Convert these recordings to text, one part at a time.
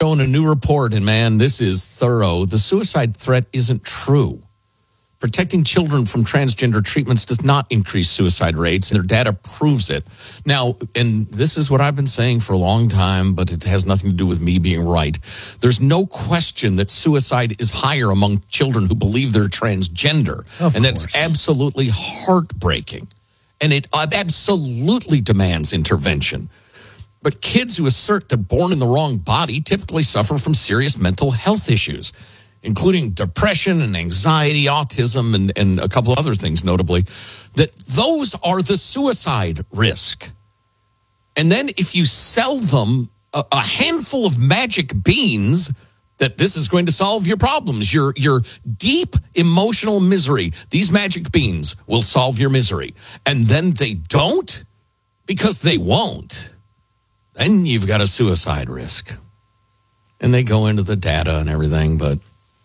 shown a new report, and man, this is thorough. The suicide threat isn't true. Protecting children from transgender treatments does not increase suicide rates, and their data proves it. Now, and this is what I've been saying for a long time, but it has nothing to do with me being right. There's no question that suicide is higher among children who believe they're transgender. And that's absolutely heartbreaking. And it absolutely demands intervention. But kids who assert they're born in the wrong body typically suffer from serious mental health issues, including depression and anxiety, autism, and a couple other things, notably, that those are the suicide risk. And then if you sell them a handful of magic beans, that this is going to solve your problems, your deep emotional misery, these magic beans will solve your misery. And then they don't, because they won't. Then you've got a suicide risk. And they go into the data and everything, but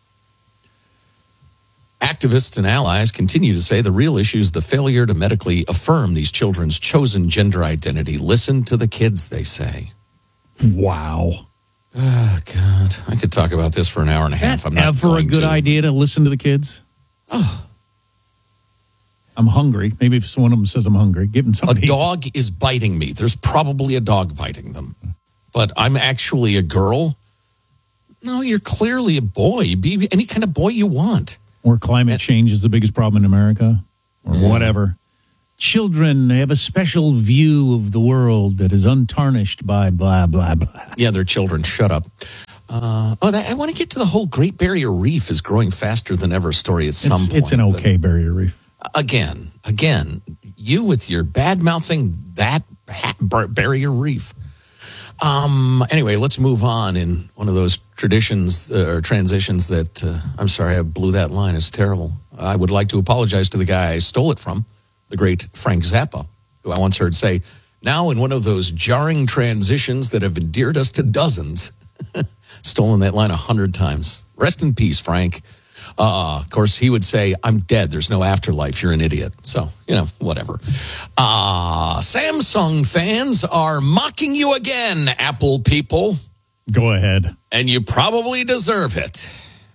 activists and allies continue to say the real issue is the failure to medically affirm these children's chosen gender identity. Listen to the kids, they say. Wow. Oh, God. I could talk about this for an hour and a half. I'm not ever a good idea to listen to the kids? Oh. I'm hungry. Maybe if one of them says I'm hungry, give them something. A dog is biting me. There's probably a dog biting them. But I'm actually a girl. No, you're clearly a boy. Be any kind of boy you want. Or climate change is the biggest problem in America, or whatever. Children have a special view of the world that is untarnished by blah, blah, blah. Yeah, they're children. Shut up. I want to get to the whole Great Barrier Reef is growing faster than ever story at some point. It's an okay barrier reef. Again, you with your bad-mouthing that barrier reef. Anyway, let's move on in one of those traditions or transitions that, I'm sorry, I blew that line. It's terrible. I would like to apologize to the guy I stole it from, the great Frank Zappa, who I once heard say, now in one of those jarring transitions that have endeared us to dozens, stolen that line 100 times. Rest in peace, Frank. Of course, he would say, I'm dead. There's no afterlife. You're an idiot. So, whatever. Samsung fans are mocking you again, Apple people. Go ahead. And you probably deserve it.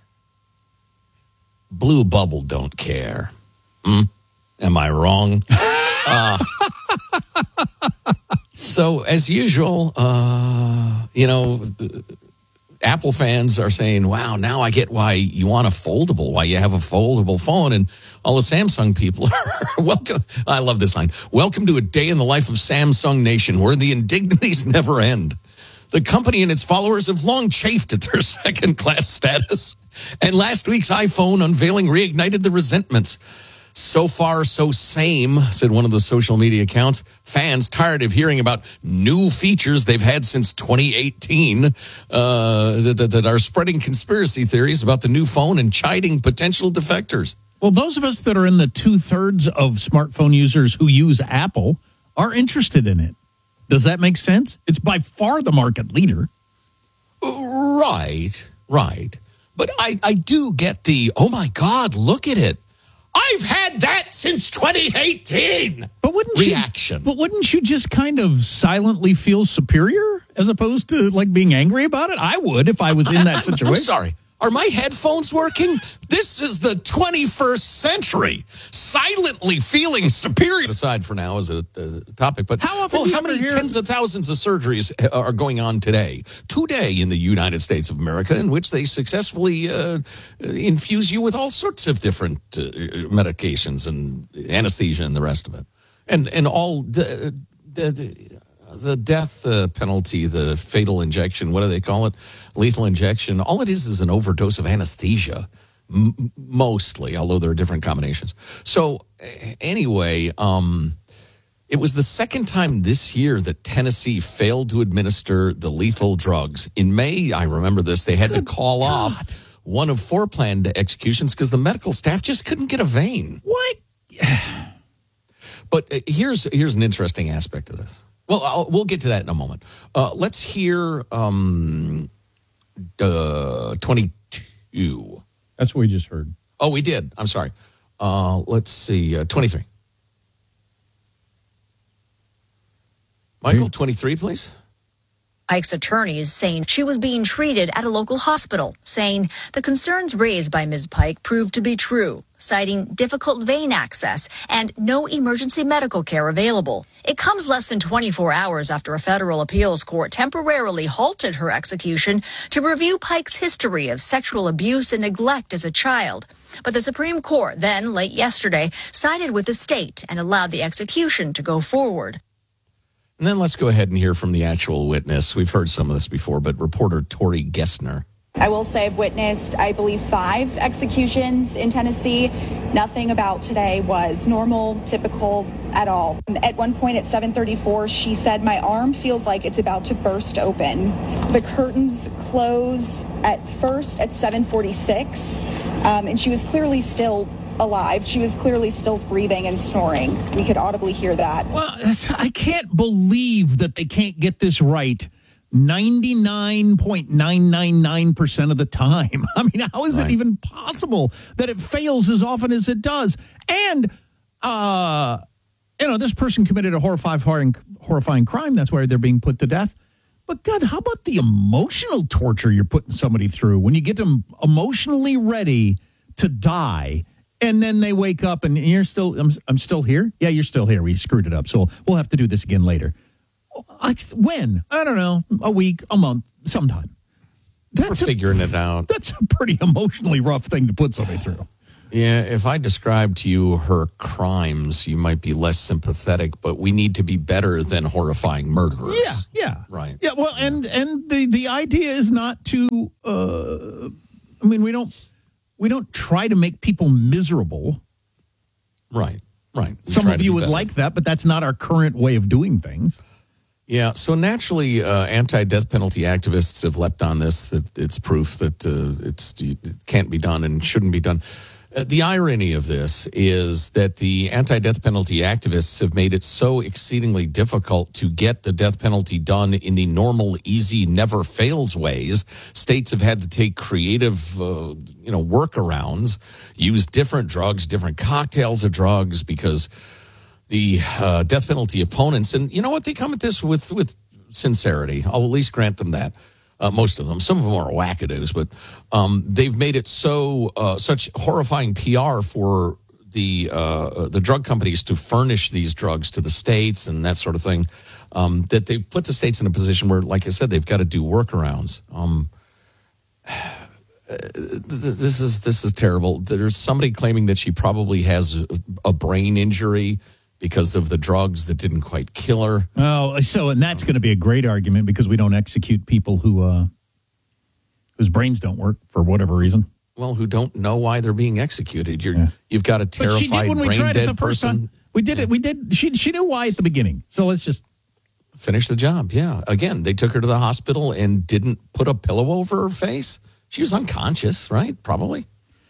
Blue Bubble don't care. Am I wrong? So, as usual, Apple fans are saying, wow, now I get why you want a foldable, why you have a foldable phone. And all the Samsung people are welcome. I love this line. Welcome to a day in the life of Samsung Nation where the indignities never end. The company and its followers have long chafed at their second-class status. And last week's iPhone unveiling reignited the resentments. So far, so same, said one of the social media accounts. Fans tired of hearing about new features they've had since 2018 that are spreading conspiracy theories about the new phone and chiding potential defectors. Well, those of us that are in the 2/3 of smartphone users who use Apple are interested in it. Does that make sense? It's by far the market leader. Right. But I do get the, oh, my God, look at it. I've had that since 2018. But reaction. Wouldn't you just kind of silently feel superior as opposed to like being angry about it? I would if I was in that situation. I'm sorry. Are my headphones working? This is the 21st century. Silently feeling superior. Aside for now as a topic, but how many tens of thousands of surgeries are going on today in the United States of America, in which they successfully infuse you with all sorts of different medications and anesthesia and the rest of it, and all the death penalty, the fatal injection, what do they call it? Lethal injection. All it is an overdose of anesthesia, mostly, although there are different combinations. So anyway, it was the second time this year that Tennessee failed to administer the lethal drugs. In May, I remember this, they had to call off one of 4 planned executions because the medical staff just couldn't get a vein. What? But here's an interesting aspect of this. Well, we'll get to that in a moment. Let's hear 22. That's what we just heard. Oh, we did. I'm sorry. Let's see. 23. Michael, 23, please. Pike's attorneys saying she was being treated at a local hospital, saying the concerns raised by Ms. Pike proved to be true, citing difficult vein access and no emergency medical care available. It comes less than 24 hours after a federal appeals court temporarily halted her execution to review Pike's history of sexual abuse and neglect as a child. But the Supreme Court then, late yesterday, sided with the state and allowed the execution to go forward. And then let's go ahead and hear from the actual witness. We've heard some of this before, but reporter Tori Gessner. I will say I've witnessed, I believe, 5 executions in Tennessee. Nothing about today was normal, typical at all. At one point at 7:34, she said, "My arm feels like it's about to burst open." The curtains close at first at 7:46, and she was clearly still alive. She was clearly still breathing and snoring. We could audibly hear that. Well, I can't believe that they can't get this right 99.999% of the time. I mean, how is it even possible that it fails as often as it does? And, this person committed a horrifying crime. That's why they're being put to death. But God, how about the emotional torture you're putting somebody through when you get them emotionally ready to die? And then they wake up and you're still, I'm still here? Yeah, you're still here. We screwed it up. So we'll have to do this again later. When? I don't know. A week, a month, sometime. We're figuring it out. That's a pretty emotionally rough thing to put somebody through. Yeah, if I described to you her crimes, you might be less sympathetic, but we need to be better than horrifying murderers. Yeah. Right. Yeah, well, and the idea is not to, we don't try to make people miserable. Right. Some of you would like that, but that's not our current way of doing things. Yeah, so naturally, anti-death penalty activists have leapt on this, that it's proof that it can't be done and shouldn't be done. The irony of this is that the anti-death penalty activists have made it so exceedingly difficult to get the death penalty done in the normal, easy, never fails ways. States have had to take creative, workarounds, use different drugs, different cocktails of drugs, because the death penalty opponents, and you know what, they come at this with sincerity. I'll at least grant them that. Most of them. Some of them are wackadoos, but they've made it such horrifying PR for the drug companies to furnish these drugs to the states and that sort of thing, that they've put the states in a position where, like I said, they've got to do workarounds. This is terrible. There's somebody claiming that she probably has a brain injury because of the drugs that didn't quite kill her. Oh, and that's going to be a great argument because we don't execute people whose brains don't work for whatever reason. Well, who don't know why they're being executed. You've got a terrified, brain-dead person. We did it. We did. She knew why at the beginning. So let's just finish the job. Yeah. Again, they took her to the hospital and didn't put a pillow over her face. She was unconscious, right? Probably.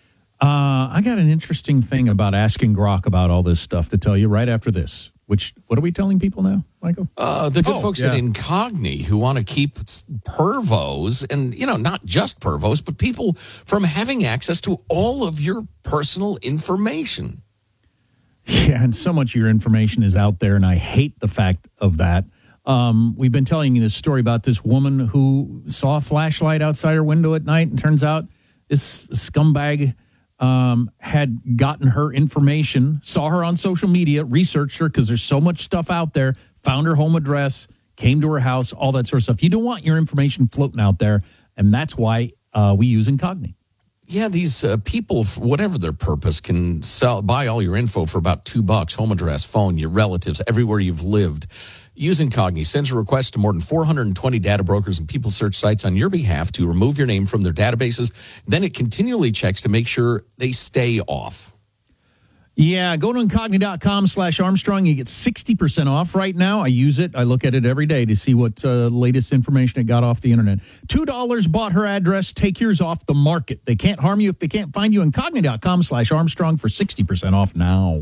I got an interesting thing about asking Grok about all this stuff to tell you right after this. What are we telling people now, Michael? The good folks at Incogni who want to keep pervos, and, not just pervos, but people from having access to all of your personal information. Yeah, and so much of your information is out there, and I hate the fact of that. We've been telling you this story about this woman who saw a flashlight outside her window at night, and turns out this scumbag had gotten her information, saw her on social media, researched her because there's so much stuff out there, found her home address, came to her house, all that sort of stuff. You don't want your information floating out there, and that's why we use Incogni. Yeah, these people, for whatever their purpose, can buy all your info for about $2, home address, phone, your relatives, everywhere you've lived. Use Incogni sends a request to more than 420 data brokers and people search sites on your behalf to remove your name from their databases. Then it continually checks to make sure they stay off. Yeah, go to Incogni.com/Armstrong. You get 60% off right now. I use it. I look at it every day to see what latest information it got off the internet. $2 bought her address. Take yours off the market. They can't harm you if they can't find you. Incogni.com/Armstrong for 60% off now.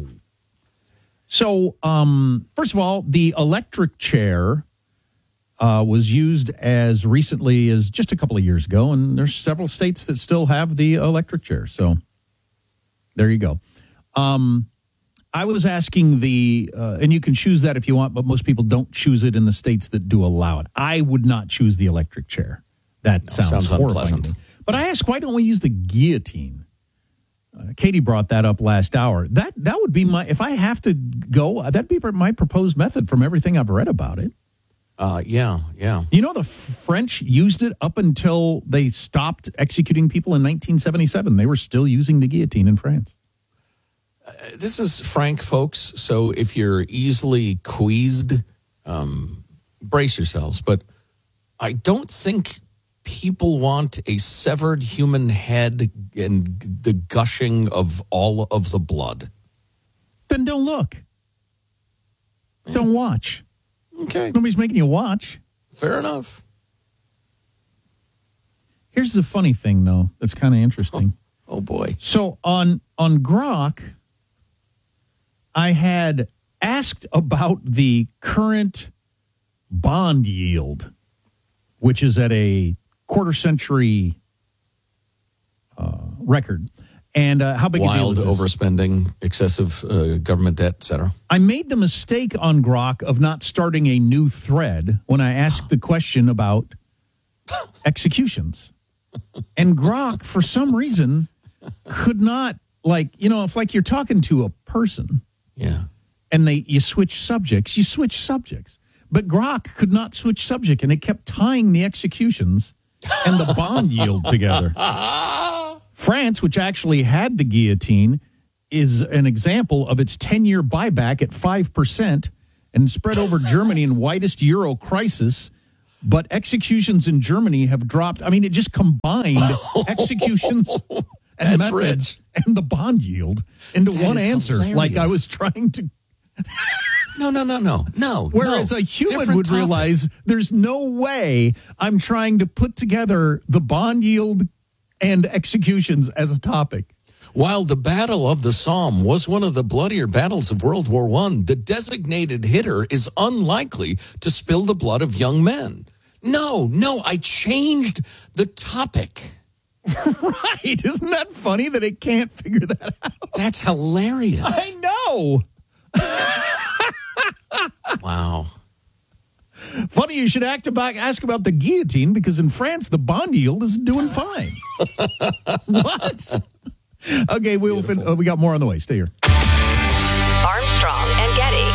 So, first of all, the electric chair was used as recently as just a couple of years ago, and there's several states that still have the electric chair. So, there you go. I was asking and you can choose that if you want, but most people don't choose it in the states that do allow it. I would not choose the electric chair. That sounds horrifying. Unpleasant. But I asked, why don't we use the guillotine? Katie brought that up last hour. That would be if I have to go, that'd be my proposed method from everything I've read about it. Yeah. You know, the French used it up until they stopped executing people in 1977. They were still using the guillotine in France. This is frank, folks. So if you're easily queased, brace yourselves. But I don't think people want a severed human head and the gushing of all of the blood. Then don't look. Yeah. Don't watch. Okay. Nobody's making you watch. Fair enough. Here's the funny thing, though, that's kind of interesting. Oh, boy. So on Grok, I had asked about the current bond yield, which is at a quarter-century record. And how big wild a deal is this? overspending, excessive government debt, et cetera. I made the mistake on Grok of not starting a new thread when I asked the question about executions. And Grok, for some reason, could not, if you're talking to a person, yeah, and you switch subjects. But Grok could not switch subject, and it kept tying the executions and the bond yield together. France, which actually had the guillotine, is an example of its 10-year buyback at 5% and spread over Germany in widest euro crisis. But executions in Germany have dropped. I mean, it just combined executions and methods and the bond yield into one answer. Hilarious. Like I was trying to... No. Whereas a human would realize there's no way I'm trying to put together the bond yield and executions as a topic. While the Battle of the Somme was one of the bloodier battles of World War I, the designated hitter is unlikely to spill the blood of young men. No, I changed the topic. Right. Isn't that funny that it can't figure that out? That's hilarious. I know. Wow. Funny you should ask about the guillotine, because in France, the bond yield is doing fine. What? Okay, we got more on the way. Stay here. Armstrong and Getty.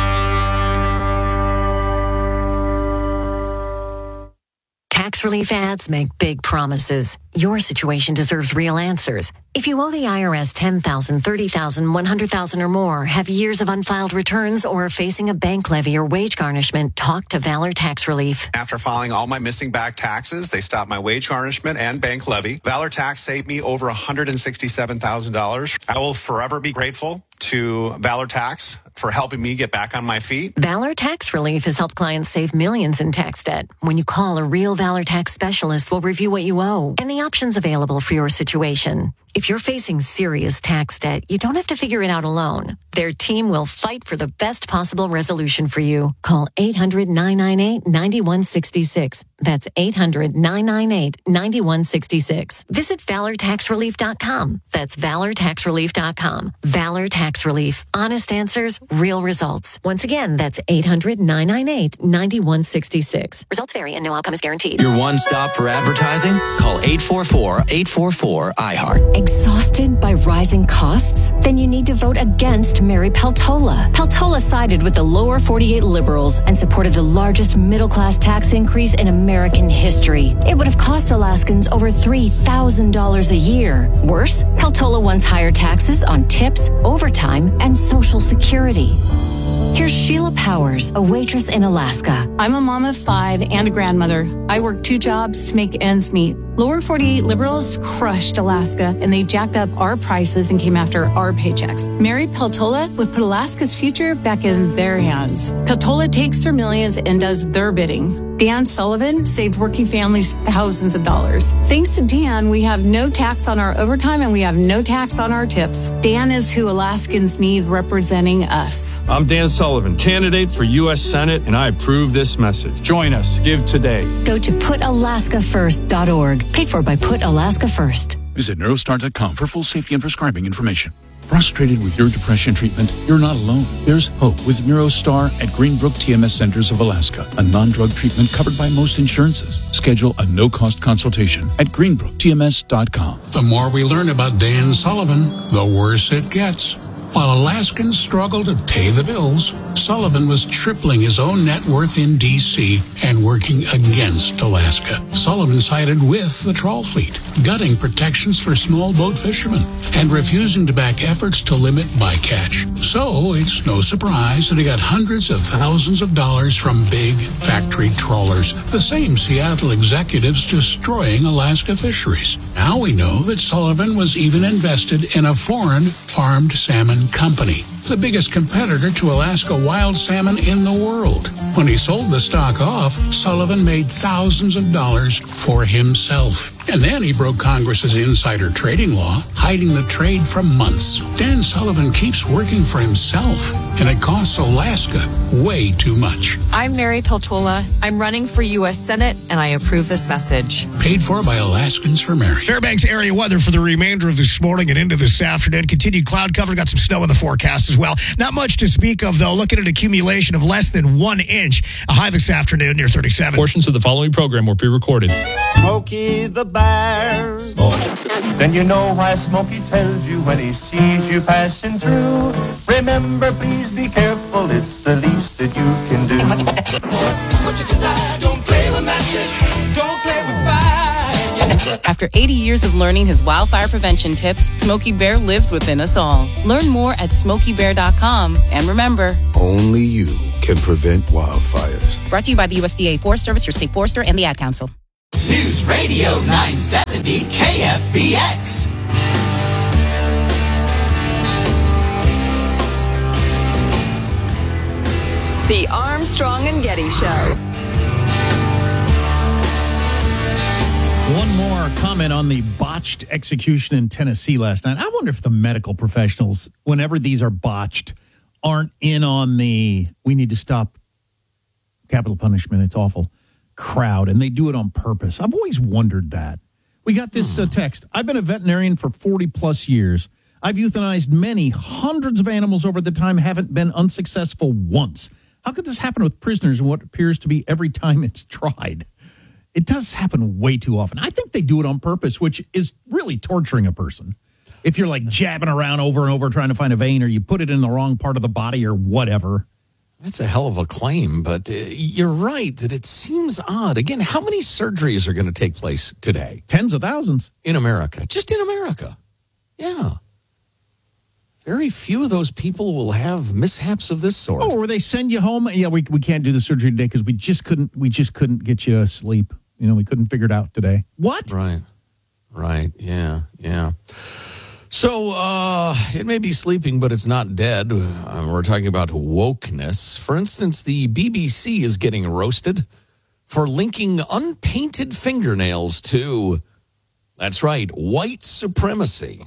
Tax relief ads make big promises. Your situation deserves real answers. If you owe the IRS $10,000, $30,000, $100,000 or more, have years of unfiled returns, or are facing a bank levy or wage garnishment, talk to Valor Tax Relief. After filing all my missing back taxes, they stopped my wage garnishment and bank levy. Valor Tax saved me over $167,000. I will forever be grateful to Valor Tax for helping me get back on my feet. Valor Tax Relief has helped clients save millions in tax debt. When you call, a real Valor Tax specialist will review what you owe and the options available for your situation. If you're facing serious tax debt, you don't have to figure it out alone. Their team will fight for the best possible resolution for you. Call 800-998-9166. That's 800-998-9166. Visit ValorTaxRelief.com. That's ValorTaxRelief.com. Valor Tax Relief. Honest answers, real results. Once again, that's 800-998-9166. Results vary and no outcome is guaranteed. Your one stop for advertising? Call 844-844-iHeart. Exhausted by rising costs? Then you need to vote against Mary Peltola. Peltola sided with the lower 48 liberals and supported the largest middle-class tax increase in American history. It would have cost Alaskans over $3,000 a year. Worse, Peltola wants higher taxes on tips, overtime, and Social Security. Here's Sheila Powers, a waitress in Alaska. I'm a mom of 5 and a grandmother. I work 2 jobs to make ends meet. Lower 48 liberals crushed Alaska, and they jacked up our prices and came after our paychecks. Mary Peltola would put Alaska's future back in their hands. Peltola takes their millions and does their bidding. Dan Sullivan saved working families thousands of dollars. Thanks to Dan, we have no tax on our overtime and we have no tax on our tips. Dan is who Alaskans need representing us. I'm Dan Sullivan, candidate for U.S. Senate, and I approve this message. Join us. Give today. Go to PutAlaskaFirst.org. Paid for by Put Alaska First. Visit Neurostart.com for full safety and prescribing information. Frustrated with your depression treatment? You're not alone. There's hope with NeuroStar at Greenbrook TMS Centers of Alaska, a non-drug treatment covered by most insurances. Schedule a no-cost consultation at greenbrooktms.com. The more we learn about Dan Sullivan, the worse it gets. While Alaskans struggle to pay the bills, Sullivan was tripling his own net worth in D.C. and working against Alaska. Sullivan sided with the trawl fleet, gutting protections for small boat fishermen, and refusing to back efforts to limit bycatch. So it's no surprise that he got hundreds of thousands of dollars from big factory trawlers, the same Seattle executives destroying Alaska fisheries. Now we know that Sullivan was even invested in a foreign farmed salmon company, the biggest competitor to Alaska wild salmon in the world. When he sold the stock off, Sullivan made thousands of dollars for himself. And then he broke Congress's insider trading law, hiding the trade for months. Dan Sullivan keeps working for himself, and it costs Alaska way too much. I'm Mary Peltola. I'm running for U.S. Senate, and I approve this message. Paid for by Alaskans for Mary. Fairbanks area weather for the remainder of this morning and into this afternoon. Continued cloud cover. Got some snow in the forecast as well. Not much to speak of, though. Looking at an accumulation of less than 1 inch. A high this afternoon near 37. Portions of the following program were pre-recorded. Smokey the Bear. Then you know why Smokey tells you when he sees you passing through. Remember, please be careful. It's the least that you can do. Don't play with matches. Don't play with fire. After 80 years of learning his wildfire prevention tips, Smokey Bear lives within us all. Learn more at SmokeyBear.com. And remember, only you can prevent wildfires. Brought to you by the USDA Forest Service, your state forester, and the Ad Council. News Radio 970 KFBX. The Armstrong and Getty Show. One more comment on the botched execution in Tennessee last night. I wonder if the medical professionals, whenever these are botched, aren't in on the we need to stop capital punishment, it's awful, crowd, and they do it on purpose. I've always wondered that. We got this text. I've been a veterinarian for 40 plus years. I've euthanized many hundreds of animals over the time, haven't been unsuccessful once. How could this happen with prisoners and what appears to be every time it's tried? It does happen way too often. I think they do it on purpose, which is really torturing a person. If you're like jabbing around over and over trying to find a vein, or you put it in the wrong part of the body or whatever. That's a hell of a claim, but you're right that it seems odd. Again, how many surgeries are going to take place today? Tens of thousands. In America. Just in America. Yeah. Very few of those people will have mishaps of this sort. Oh, or they send you home. Yeah, we can't do the surgery today because we just couldn't get you asleep. You know, we couldn't figure it out today. What? Right. Yeah. So it may be sleeping, but it's not dead. We're talking about wokeness. For instance, the BBC is getting roasted for linking unpainted fingernails to, that's right, white supremacy.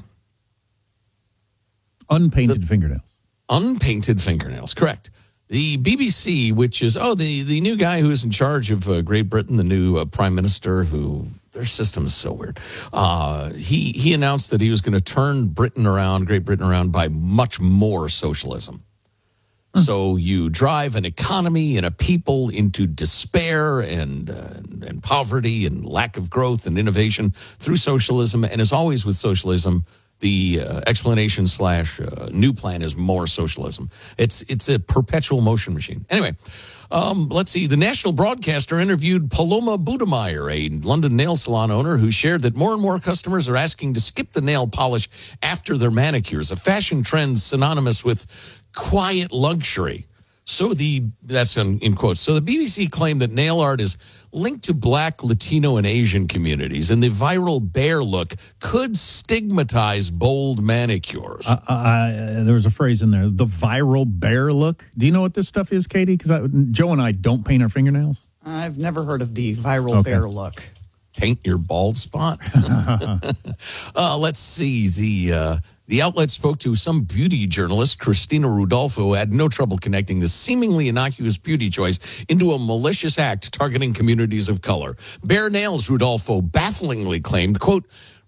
Unpainted fingernails. Unpainted fingernails, correct. The BBC, which is, the new guy who's in charge of Great Britain, the new prime minister, who their system is so weird. He announced that he was going to turn Great Britain around by much more socialism. So you drive an economy and a people into despair and poverty and lack of growth and innovation through socialism. And as always with socialism, the explanation / new plan is more socialism. It's a perpetual motion machine. Anyway, let's see. The national broadcaster interviewed Paloma Budemeyer, a London nail salon owner, who shared that more and more customers are asking to skip the nail polish after their manicures, a fashion trend synonymous with quiet luxury. So that's in quotes. So the BBC claimed that nail art is linked to Black, Latino, and Asian communities, and the viral bear look could stigmatize bold manicures. There was a phrase in there, the viral bear look. Do you know what this stuff is, Katie? Because Joe and I don't paint our fingernails. I've never heard of the viral bear look. Paint your bald spot. Let's see. The outlet spoke to some beauty journalist, Christina Rudolfo, who had no trouble connecting this seemingly innocuous beauty choice into a malicious act targeting communities of color. Bare nails, Rudolfo bafflingly claimed, quote,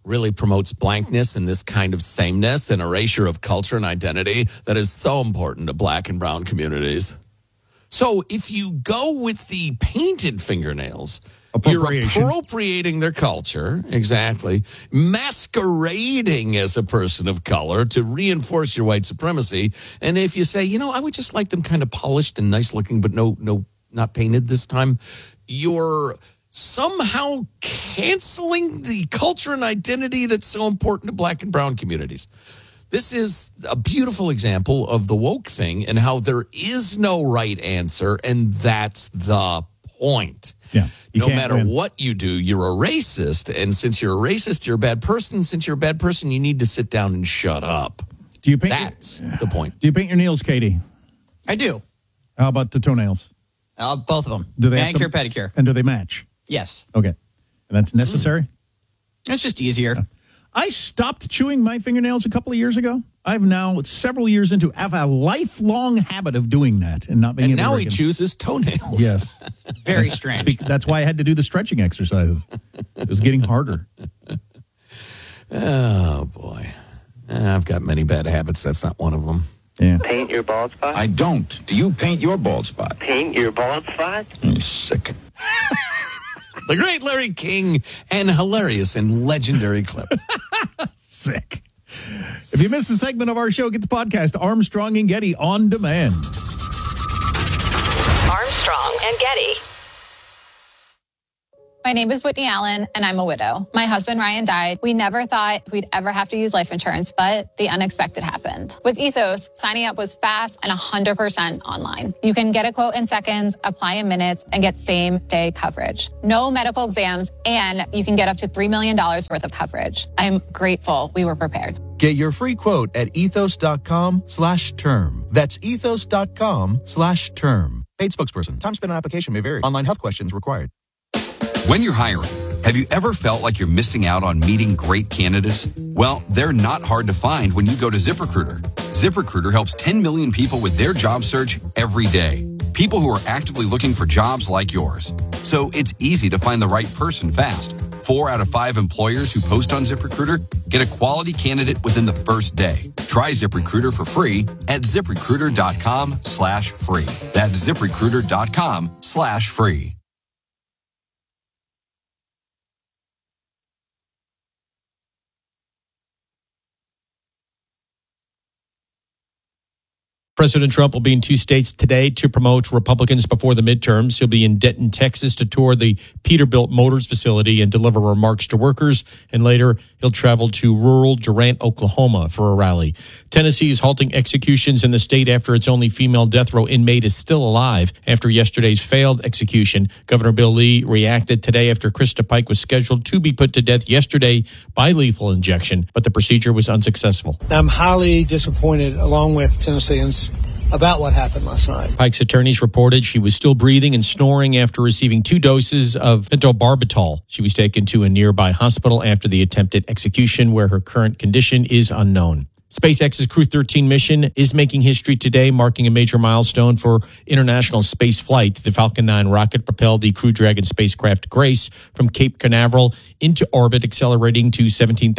really promotes blankness and this kind of sameness and erasure of culture and identity that is so important to Black and brown communities. So if you go with the painted fingernails, you're appropriating their culture, exactly, masquerading as a person of color to reinforce your white supremacy. And if you say, I would just like them kind of polished and nice looking, but no, not painted this time, you're somehow canceling the culture and identity that's so important to Black and brown communities. This is a beautiful example of the woke thing and how there is no right answer, and that's the point. Yeah, no matter what you do, you're a racist, and since you're a racist, you're a bad person. Since you're a bad person, you need to sit down and shut up. That's the point. Do you paint your nails, Katie? I do. How about the toenails? Both of them. Do they manicure, pedicure. And do they match? Yes. Okay. And that's necessary? It's just easier. Yeah. I stopped chewing my fingernails a couple of years ago. I've now, several years into, have a lifelong habit of doing that and not being able to. And now he chews his toenails. Yes. Very strange. That's why I had to do the stretching exercises. It was getting harder. Oh, boy. I've got many bad habits. That's not one of them. Yeah. Paint your bald spot? I don't. Do you paint your bald spot? Paint your bald spot? You're sick. The great Larry King and hilarious and legendary clip. Sick. If you missed a segment of our show, get the podcast Armstrong and Getty on demand. Armstrong and Getty. My name is Whitney Allen, and I'm a widow. My husband, Ryan, died. We never thought we'd ever have to use life insurance, but the unexpected happened. With Ethos, signing up was fast and 100% online. You can get a quote in seconds, apply in minutes, and get same-day coverage. No medical exams, and you can get up to $3 million worth of coverage. I'm grateful we were prepared. Get your free quote at ethos.com/term. That's ethos.com/term. Paid spokesperson. Time spent on application may vary. Online health questions required. When you're hiring, have you ever felt like you're missing out on meeting great candidates? Well, they're not hard to find when you go to ZipRecruiter. ZipRecruiter helps 10 million people with their job search every day. People who are actively looking for jobs like yours. So it's easy to find the right person fast. 4 out of 5 employers who post on ZipRecruiter get a quality candidate within the first day. Try ZipRecruiter for free at ZipRecruiter.com/free. That's ZipRecruiter.com/free. President Trump will be in 2 states today to promote Republicans before the midterms. He'll be in Denton, Texas to tour the Peterbilt Motors facility and deliver remarks to workers. And later, he'll travel to rural Durant, Oklahoma for a rally. Tennessee is halting executions in the state after its only female death row inmate is still alive after yesterday's failed execution. Governor Bill Lee reacted today after Krista Pike was scheduled to be put to death yesterday by lethal injection, but the procedure was unsuccessful. I'm highly disappointed, along with Tennesseans, about what happened last night. Pike's attorneys reported she was still breathing and snoring after receiving 2 doses of pentobarbital. She was taken to a nearby hospital after the attempted execution, where her current condition is unknown. SpaceX's Crew 13 mission is making history today, marking a major milestone for international space flight. The Falcon 9 rocket propelled the Crew Dragon spacecraft Grace from Cape Canaveral into orbit, accelerating to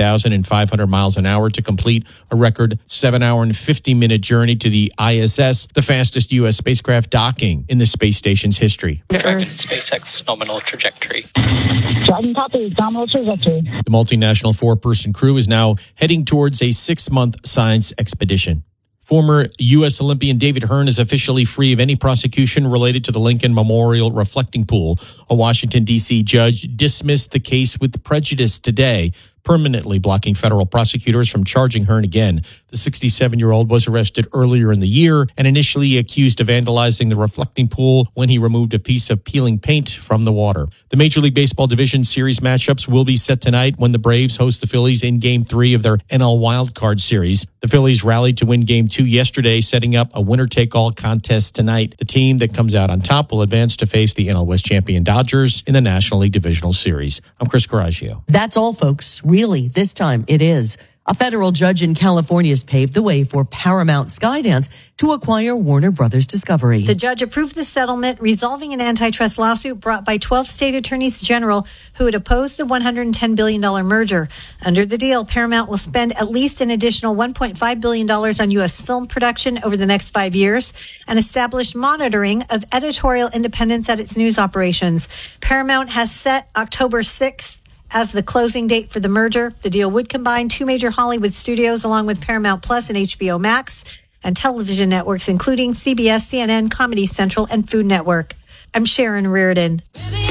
17,500 miles an hour to complete a record 7-hour and 50-minute journey to the ISS, the fastest U.S. spacecraft docking in the space station's history. SpaceX nominal trajectory. Dragon copy, nominal trajectory. The multinational 4-person crew is now heading towards a 6-month science expedition. Former U.S. Olympian David Hearn is officially free of any prosecution related to the Lincoln Memorial reflecting pool. A Washington, D.C. judge dismissed the case with prejudice today, permanently blocking federal prosecutors from charging Hearn again. The 67-year-old was arrested earlier in the year and initially accused of vandalizing the reflecting pool when he removed a piece of peeling paint from the water. The Major League Baseball Division Series matchups will be set tonight when the Braves host the Phillies in Game 3 of their NL Wildcard Series. The Phillies rallied to win Game 2 yesterday, setting up a winner-take-all contest tonight. The team that comes out on top will advance to face the NL West champion Dodgers in the National League Divisional Series. I'm Chris Coraggio. That's all, folks. Really, this time it is. A federal judge in California has paved the way for Paramount Skydance to acquire Warner Brothers Discovery. The judge approved the settlement, resolving an antitrust lawsuit brought by 12 state attorneys general who had opposed the $110 billion merger. Under the deal, Paramount will spend at least an additional $1.5 billion on U.S. film production over the next 5 years and establish monitoring of editorial independence at its news operations. Paramount has set October 6th as the closing date for the merger. The deal would combine two major Hollywood studios along with Paramount Plus and HBO Max and television networks, including CBS, CNN, Comedy Central, and Food Network. I'm Sharon Reardon.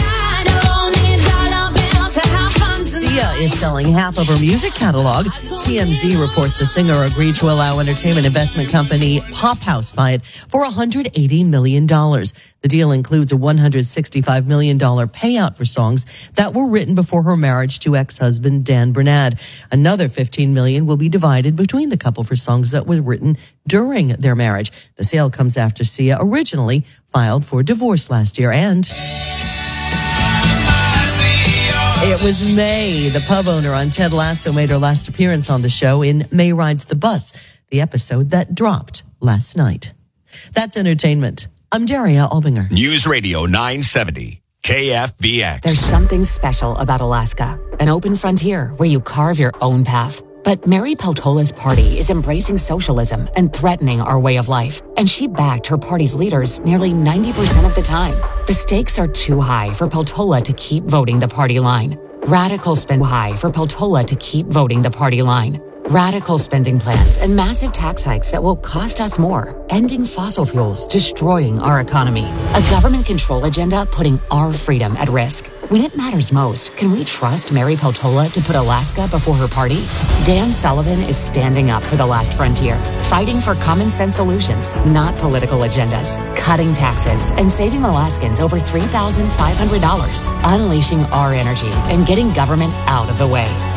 Sia is selling half of her music catalog. TMZ reports the singer agreed to allow entertainment investment company Pop House buy it for $180 million. The deal includes a $165 million payout for songs that were written before her marriage to ex-husband Dan Bernard. Another $15 million will be divided between the couple for songs that were written during their marriage. The sale comes after Sia originally filed for divorce last year. And it was May. The pub owner on Ted Lasso made her last appearance on the show in May Rides the Bus, the episode that dropped last night. That's entertainment. I'm Daria Albinger. News Radio 970, KFBX. There's something special about Alaska, an open frontier where you carve your own path. But Mary Peltola's party is embracing socialism and threatening our way of life. And she backed her party's leaders nearly 90% of the time. The stakes are too high for Peltola to keep voting the party line. Radical spend high for Peltola to keep voting the party line. Radical spending plans and massive tax hikes that will cost us more, ending fossil fuels, destroying our economy. A government control agenda putting our freedom at risk. When it matters most, can we trust Mary Peltola to put Alaska before her party? Dan Sullivan is standing up for the last frontier, fighting for common sense solutions, not political agendas, cutting taxes and saving Alaskans over $3,500, unleashing our energy and getting government out of the way.